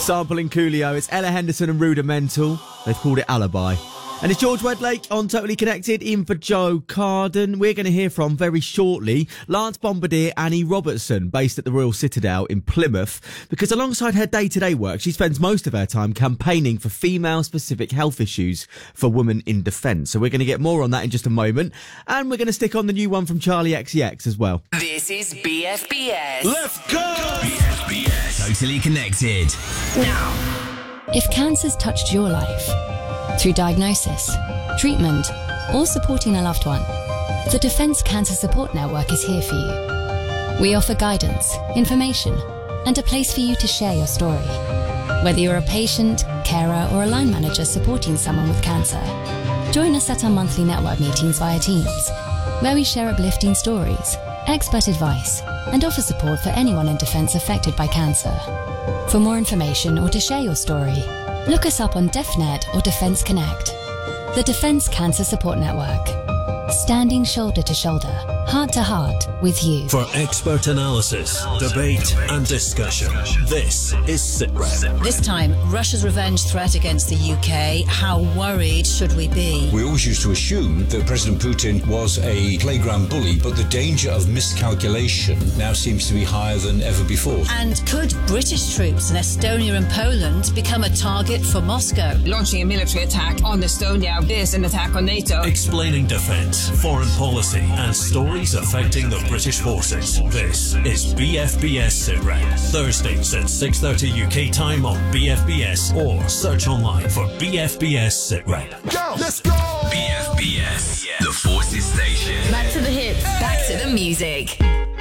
Sampling Coolio, it's Ella Henderson and Rudimental. They've called it Alibi. And it's George Wedlake on Totally Connected, in for Joe Carden. We're going to hear from, very shortly, Lance Bombardier Annie Robertson, based at the Royal Citadel in Plymouth, because alongside her day-to-day work, she spends most of her time campaigning for female-specific health issues for women in defence. So we're going to get more on that in just a moment. And we're going to stick on the new one from Charlie XCX as well. This is BFBS. Let's go! BFBS. Totally Connected. Now, if cancer's touched your life, through diagnosis, treatment, or supporting a loved one, the Defence Cancer Support Network is here for you. We offer guidance, information, and a place for you to share your story. Whether you're a patient, carer, or a line manager supporting someone with cancer, join us at our monthly network meetings via Teams, where we share uplifting stories, expert advice, and offer support for anyone in defence affected by cancer. For more information or to share your story, look us up on DefNet or Defence Connect. The Defence Cancer Support Network. Standing shoulder to shoulder, heart to heart with you. For expert analysis, debate and discussion, this is SitRep. This time, Russia's revenge threat against the UK. How worried should we be? We always used to assume that President Putin was a playground bully, but the danger of miscalculation now seems to be higher than ever before. And could British troops in Estonia and Poland become a target for Moscow? Launching a military attack on Estonia is an attack on NATO. Explaining defence, foreign policy and stories affecting the British forces. This is BFBS SitRep. Thursdays at 6:30 UK time on BFBS, or search online for BFBS SitRep. Go! Let's go! BFBS, the Forces Station. back to the hits. Back to the music.